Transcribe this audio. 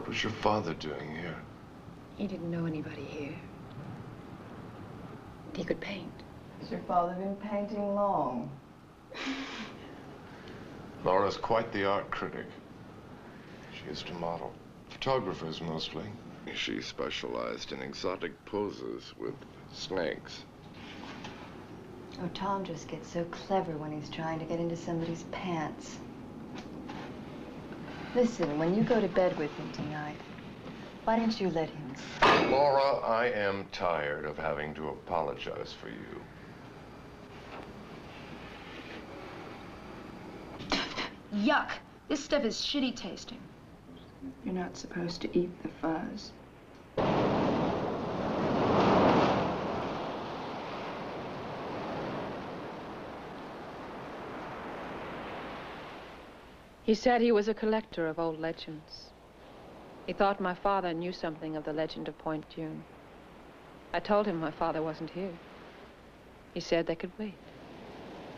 What was your father doing here? He didn't know anybody here. He could paint. Has your father been painting long? Laura's quite the art critic. She used to model. Photographers, mostly. She specialized in exotic poses with snakes. Oh, Tom just gets so clever when he's trying to get into somebody's pants. Listen, when you go to bed with him tonight, why don't you let him sleep? Laura, I am tired of having to apologize for you. Yuck! This stuff is shitty tasting. You're not supposed to eat the fuzz. He said he was a collector of old legends. He thought my father knew something of the legend of Point Dune. I told him my father wasn't here. He said they could wait.